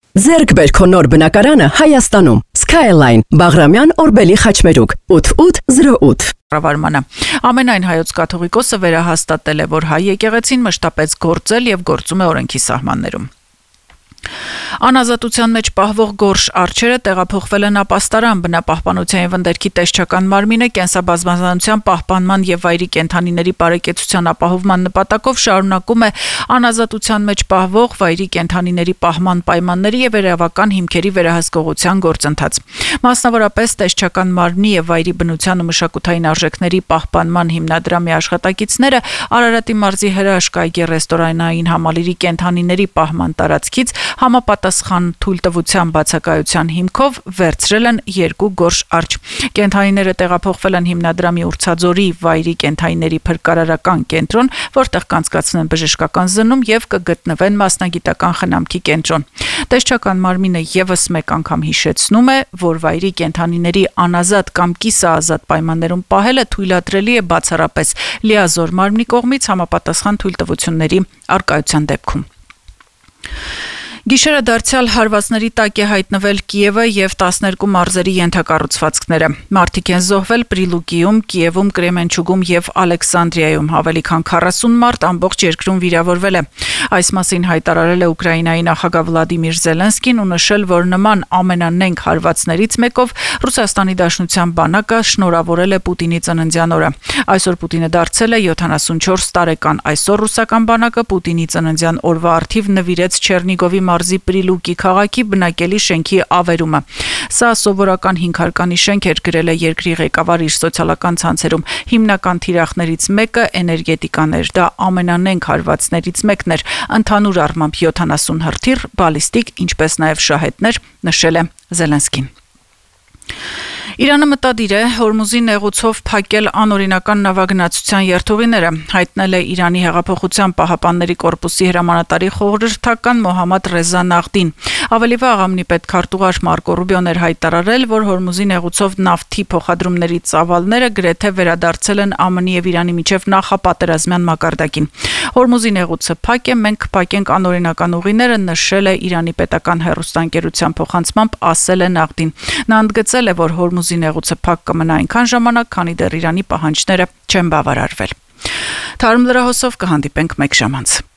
Ձեռք բեր քո նոր բնակարանը Հայաստանում։ Skyline, Բաղրամյան, Օրբելի խաչմերուկ, 8808։ Կառավարմանը ամենայն հայոց կաթողիկոսը վերահաստատել է, որ հայ եկեղեցին մշտապես գործել եւ գործում է օրենքի սահմաններում։ Անազատության մեջ պահվող Գորշ արջերը տեղափոխվել են ապաստարան։ Բնապահպանության եւ ընդերքի տեսչական մարմինը կենսաբազմազանության պահպանման եւ վայրի կենդանիների բարեկեցության ապահովման նպատակով շարունակում է անազատության մեջ պահվող վայրի կենդանիների պահման պայմանների եւ վերավական հիմքերի վերահսկողության գործընթաց։ Մասնավորապես տեսչական մարմնի եւ վայրի բնության ու մշակութային արժեքների պահպանման հիմնադրամի աշխատակիցները Արարատի մարզի հրաշք այգի ռեստորանային համալիրի կենդանիների պահման տարածքից համապատասխան թույլտվության բացակայության հիմքով վերցրել են 2 Գորշ արջ։ Կենդանիները տեղափոխվել են հիմնադրամի Ուրցաձորի վայրի կենդանիների փրկարարական կենտրոն, որտեղ կանցկացնեն բժշկական զննում եւ կգտնվեն մասնագիտական խնամքի կենտրոն։ Տեսչական մարմինը եւս մեկ անգամ հիշեցնում է, որ վայրի կենդանիների անազատ կամ կիսաազատ պայմաններում պահելը թույլատրելի է բացառապես լիազոր մարմնի կողմից համապատասխան թույլտվությունների առկայության դեպքում։ Գիշերը դարձյալ հարվածների տակ է հայտնվել Կիևը եւ 12 մարզերի ենթակառուցվածքները։ Մարդիկ են զոհվել Պրիլուկիում, Կիևում, Կրեմենչուգում եւ Ալեքսանդրիայում։ Ավելի քան 40 մարդ ամբողջ երկրում վիրավորվել է։ Այս մասին հայտարարել է Ուկրաինայի նախագահ Վլադիմիր Զելենսկին ու նշել, որ նման ամենանենգ հարվածներից մեկով Ռուսաստանի Դաշնության բանակը շնորհավորել է Պուտինի ծննդյան օրը։ Այսօր Պուտինը դարձել է 74 տարեկան։ Այսօր ռուսական բանակը Պուտինի ծննդյան օրվա առթիվ նվիրեց Չեռնիգովի մարզի Պրիլուկի քաղաքի բնակելի շենքի ավերումը։ Սա սովորական 5 հարկանի շենք էր, գրել է երկրի ղեկավար իր սոցիալական ցանցերում։ Հիմնական թիրախներից մեկը էներգետիկան էր, դա ամենանենգ հարվածներից մեկն էր։ Ընդհանուր առմամբ 70 հրթիռ, բալիստիկ, ինչպես նաև շահեդներ, նշել է Զելենսկին։ Իրանը մտադիր է Հորմուզի նեղուցով փակել անօրինական նավագնացության երթուղիները, հայտնել է Իրանի հեղափոխության պահապանների կորպուսի հրամանատարի խորհրդական Մոհամմադ Ռեզա Նաղդին։ Ավելի վաղ ԱՄՆ պետքարտուղար Մարկո Ռուբիոն էր հայտարարել, որ Հորմուզի նեղուցով նավթի փոխադրումների ծավալները գրեթե վերադարձել են ԱՄՆ-ի եւ Իրանի միջև նախապատերազմյան մակարդակին։ Հորմուզի նեղուցը փակ է, մենք կփակենք անօրինական ուղիները, նշել է Իրանի պետական հեռուստաընկերության փոխանցմամբ, ասել է Նաղդին։ Նա ընդգծել է, որ Հորմուզի նեղուցը փակ կմնա այնքան ժամանակ, քանի դեռ Իրանի պահանջները չեն բավարարվել։ Թարմ լրահոսով կհանդիպենք մեկ ժամ անց։